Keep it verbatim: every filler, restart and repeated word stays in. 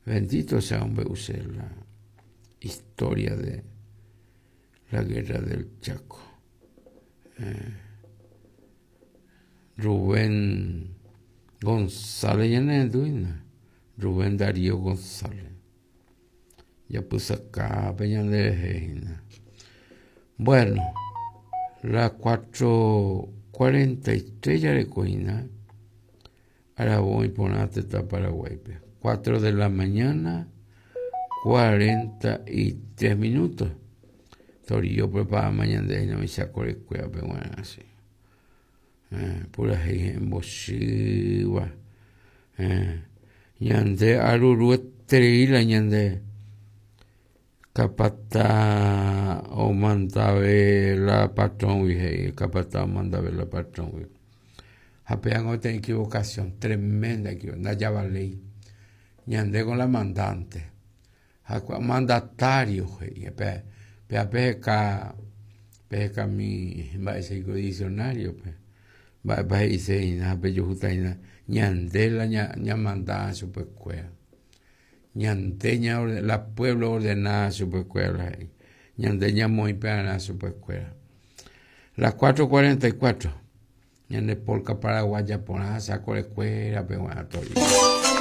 Bendito sea un usted la historia de la guerra del Chaco. Eh, Rubén González, ya no es duina. Rubén Darío González. Ya puse acá, peña de Reina. Bueno, las cuatro cuarenta y tres ya de coina. Ahora voy a ponerte esta Paraguay. cuatro de la mañana, cuarenta y tres minutos. Entonces yo preparo mañana de no me saco de escuela, pero bueno, así. Eh, pura gente en Bosiwa. Eh, ñande aruru estrella, ñande capata o mandave la patrón, dije, capata o mandave la patrón. Apean otra equivocación, tremenda equivocación, no hallaba ley. Ñande con la mandante. Mandatario, pe, pe, peca, peca mi, va a ser diccionario, pe. Va a decir, na, pe, yo justa, na, ñande la ña mandada su escuela. Ñande ña, la pueblo ordenada su escuela. Ñande ña muy pena su escuela. Las cuatro cuarenta y cuatro. Ñande polca paraguaya, por nada, saco la escuela, pe, bueno, todo.